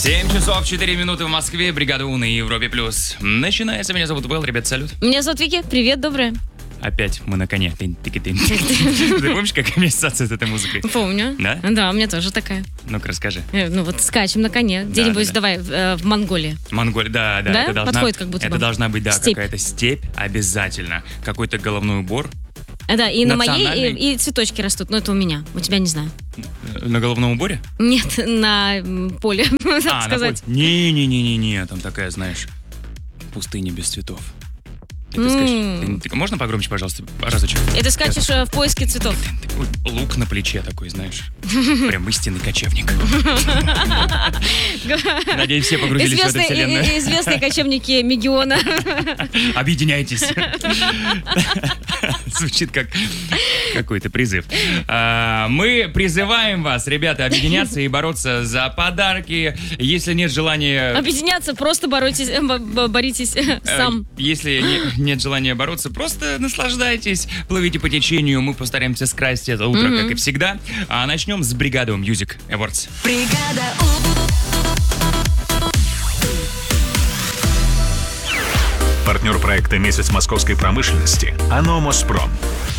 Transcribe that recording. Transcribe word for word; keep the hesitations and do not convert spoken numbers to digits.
семь часов четыре минуты в Москве, бригада У на Европе плюс. Начинается. Меня зовут Вэл, ребят, салют. Меня зовут Вики. Привет, доброе. Опять мы на коне. Ты помнишь, какая ассоциация с этой музыкой? Помню. Да? Да, у меня тоже такая. Ну-ка, расскажи. Ну вот скачем на коне. Где-нибудь, да, да. давай, э, в Монголии. Монголия, да, да. Да? Это должна, Подходит как будто это бы. должна быть, да, Степь. какая-то степь обязательно. Какой-то головной убор. А, да, и на моей Национальный. и, и цветочки растут. Но это у меня. У тебя не знаю. На головном уборе? Нет, на м, поле, так А, на сказать. поле. Не-не-не-не-не, там такая, знаешь, пустыня без цветов. И ты скачешь- М. ты- ты- можно погромче, пожалуйста, разочек? И ты скачешь э, в поиске цветов. Такой лук на плече такой, знаешь. Прям истинный кочевник. Надеюсь, все погрузились в эту Известные, вселенную. и- и- известные кочевники Мегиона. Объединяйтесь. Звучит как какой-то призыв. А, Мы призываем вас, ребята, объединяться и бороться за подарки. Если нет желания... Объединяться, просто боротесь, э, бо- бо- боритесь э, э, сам. Если не- нет желания бороться, просто наслаждайтесь, плывите по течению. Мы постараемся скрасить это утро, как и всегда. А начнем с бригады Music Awards. Бригада Партнер проекта «Месяц московской промышленности» АНО «Моспром».